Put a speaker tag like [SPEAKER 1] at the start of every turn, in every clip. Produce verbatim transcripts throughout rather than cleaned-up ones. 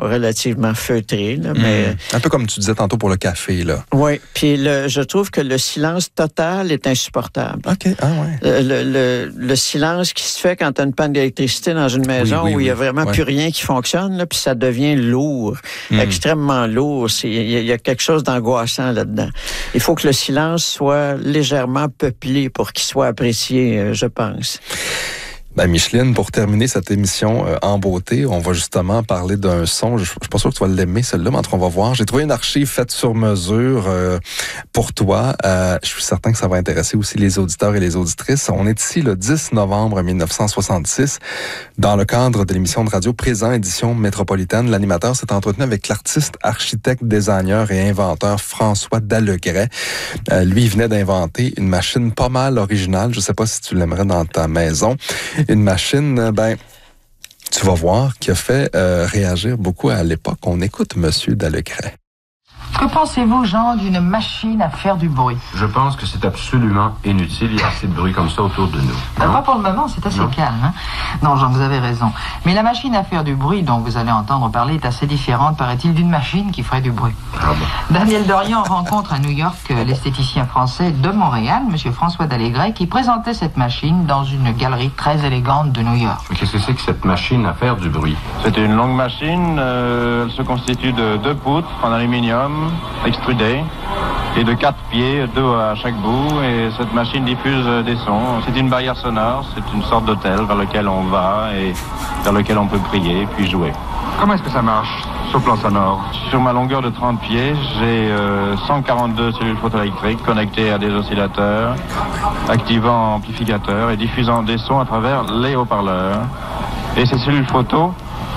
[SPEAKER 1] relativement feutrés. Là, mais
[SPEAKER 2] mmh. Un peu comme tu disais tantôt pour le café, là.
[SPEAKER 1] Oui, puis le, je trouve que le silence total est insupportable.
[SPEAKER 2] OK, ah ouais.
[SPEAKER 1] Le, le, le silence qui se fait quand tu as une panne d'électricité dans une maison oui, oui, où il n'y a vraiment oui. plus rien qui fonctionne, là, puis ça devient lourd, mmh. extrêmement lourd. Il y, y a quelque chose d'angoissant là-dedans. Il faut que le silence soit légèrement peuplé pour qu'il soit apprécié, euh, je pense.
[SPEAKER 2] Ben Micheline, pour terminer cette émission euh, en beauté, on va justement parler d'un son. Je, je suis pas sûr que tu vas l'aimer, celle-là, mais en tout cas, on va voir. J'ai trouvé une archive faite sur mesure euh, pour toi. Euh, je suis certain que ça va intéresser aussi les auditeurs et les auditrices. On est ici le dix novembre mille neuf cent soixante-six, dans le cadre de l'émission de radio Présent, édition métropolitaine. L'animateur s'est entretenu avec l'artiste, architecte, designer et inventeur François Dallegret. Euh, lui, il venait d'inventer une machine pas mal originale. Je sais pas si tu l'aimerais dans ta maison. Une machine, ben, tu vas voir, qui a fait euh, réagir beaucoup à l'époque. On écoute Monsieur Dallegret.
[SPEAKER 3] Que pensez-vous, Jean, d'une machine à faire du bruit?
[SPEAKER 4] Je pense que c'est absolument inutile. Il y a assez de bruit comme ça autour de nous.
[SPEAKER 3] Ben, pas pour le moment, c'est assez non. calme. Hein? Non, Jean, vous avez raison. Mais la machine à faire du bruit dont vous allez entendre parler est assez différente, paraît-il, d'une machine qui ferait du bruit.
[SPEAKER 4] Ah bon.
[SPEAKER 3] Daniel Dorian rencontre à New York l'esthéticien français de Montréal, M. François Dallegret, qui présentait cette machine dans une galerie très élégante de New York.
[SPEAKER 4] Mais qu'est-ce que c'est que cette machine à faire du bruit?
[SPEAKER 5] C'est une longue machine. Euh, elle se constitue de deux poutres en aluminium extrudées et de quatre pieds, deux à chaque bout, et cette machine diffuse des sons. C'est une barrière sonore, c'est une sorte d'hôtel vers lequel on va et vers lequel on peut prier puis jouer.
[SPEAKER 6] Comment est-ce que ça marche sur le plan sonore?
[SPEAKER 5] Sur ma longueur de trente pieds, j'ai euh, cent quarante-deux cellules photoélectriques connectées à des oscillateurs, activant amplificateurs et diffusant des sons à travers les haut-parleurs. Et ces cellules photo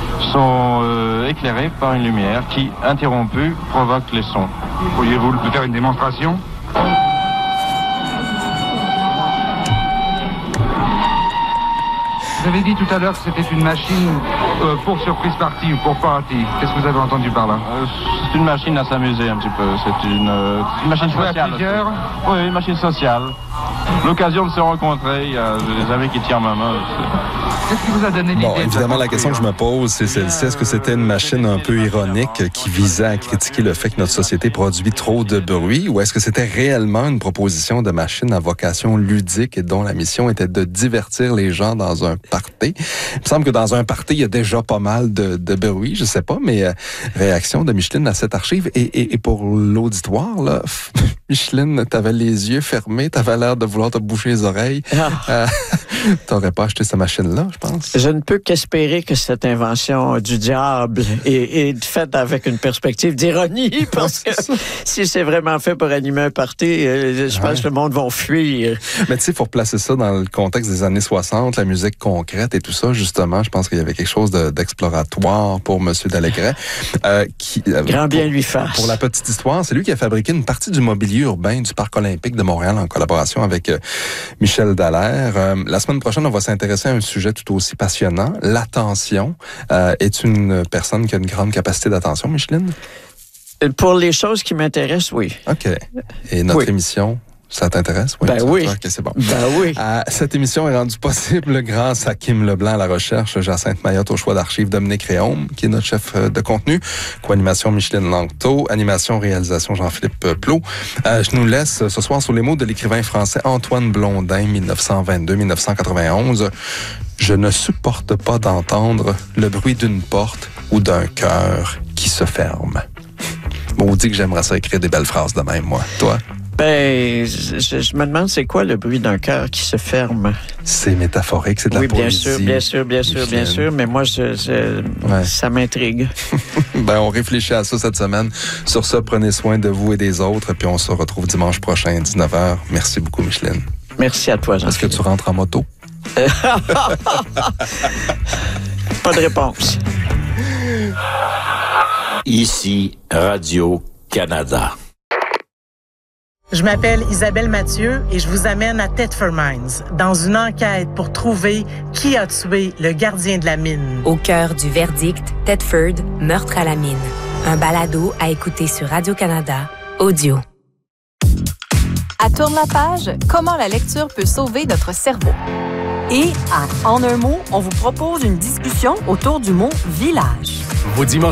[SPEAKER 5] sont euh, éclairées par une lumière qui, interrompue, provoque les sons.
[SPEAKER 6] Pourriez-vous nous faire une démonstration? Vous avez dit tout à l'heure que c'était une machine euh, pour surprise party ou pour party. Qu'est-ce que vous avez entendu par là?
[SPEAKER 5] euh, C'est une machine à s'amuser un petit peu. C'est une, euh, une machine sociale.
[SPEAKER 6] À plusieurs?
[SPEAKER 5] Oui, une machine sociale. L'occasion de se rencontrer. Il y a des amis qui tirent ma main.
[SPEAKER 6] Qu'est-ce qui vous a donné l'idée?
[SPEAKER 2] Bon, évidemment, la question que je me pose, c'est celle-ci. Est-ce que c'était une machine un peu ironique qui visait à critiquer le fait que notre société produit trop de bruit, ou est-ce que c'était réellement une proposition de machine à vocation ludique et dont la mission était de divertir les gens dans un party? Il me semble que dans un party, il y a déjà pas mal de, de bruit, je sais pas, mais euh, réaction de Micheline à cette archive. Et, et, et pour l'auditoire, là, Micheline, t'avais les yeux fermés, t'avais l'air de vouloir te boucher les oreilles. Ah. Euh, t'aurais pas acheté cette machine-là, je pense.
[SPEAKER 1] Je ne peux qu'espérer que cette invention du diable est, est faite avec une perspective d'ironie, parce que si c'est vraiment fait pour animer un party, euh, je pense ouais. que le monde va fuir.
[SPEAKER 2] Mais tu sais, il faut replacer ça dans le contexte des années soixante, la musique concrète et tout ça, justement. Je pense qu'il y avait quelque chose de, d'exploratoire pour M. Dallegret. Euh, qui, euh,
[SPEAKER 1] Grand bien
[SPEAKER 2] pour,
[SPEAKER 1] lui fasse.
[SPEAKER 2] Pour la petite histoire, c'est lui qui a fabriqué une partie du mobilier urbain du Parc olympique de Montréal en collaboration avec euh, Michel Dallaire. Euh, la semaine prochaine, on va s'intéresser à un sujet tout aussi passionnant. L'attention. Euh, es-tu une personne qui a une grande capacité d'attention, Micheline?
[SPEAKER 1] Pour les choses qui m'intéressent, oui.
[SPEAKER 2] OK. Et notre
[SPEAKER 1] oui.
[SPEAKER 2] émission, ça t'intéresse?
[SPEAKER 1] Oui, ben oui.
[SPEAKER 2] OK, c'est bon.
[SPEAKER 1] Ben oui.
[SPEAKER 2] Euh, cette émission est rendue possible grâce à Kim Leblanc à la recherche, Jacinthe Mayotte au choix d'archives, Dominique Réaume, qui est notre chef de contenu, co-animation Micheline Langteau, animation, réalisation Jean-Philippe Plot. Euh, je nous laisse ce soir sur les mots de l'écrivain français Antoine Blondin, dix-neuf cent vingt-deux à dix-neuf cent quatre-vingt-onze. Je ne supporte pas d'entendre le bruit d'une porte ou d'un cœur qui se ferme. Maudit que j'aimerais ça écrire des belles phrases de même, moi. Toi?
[SPEAKER 1] Ben, je, je me demande c'est quoi le bruit d'un cœur qui se ferme.
[SPEAKER 2] C'est métaphorique, c'est de la
[SPEAKER 1] oui,
[SPEAKER 2] poésie.
[SPEAKER 1] Oui, bien sûr, bien sûr, bien sûr, bien sûr, mais moi, je, je, ouais. ça m'intrigue.
[SPEAKER 2] Ben, on réfléchit à ça cette semaine. Sur ça, prenez soin de vous et des autres, puis on se retrouve dimanche prochain à dix-neuf heures. Merci beaucoup, Micheline.
[SPEAKER 1] Merci à toi, Jean-Philippe.
[SPEAKER 2] Est-ce que tu rentres en moto?
[SPEAKER 1] Pas de réponse.
[SPEAKER 7] Ici, Radio-Canada.
[SPEAKER 8] Je m'appelle Isabelle Mathieu et je vous amène à Thetford Mines dans une enquête pour trouver qui a tué le gardien de la mine.
[SPEAKER 9] Au cœur du verdict, Thetford, meurtre à la mine. Un balado à écouter sur Radio-Canada, audio.
[SPEAKER 10] À Tourne la page, comment la lecture peut sauver notre cerveau. Et à En un mot, on vous propose une discussion autour du mot village.
[SPEAKER 11] Vos dimanches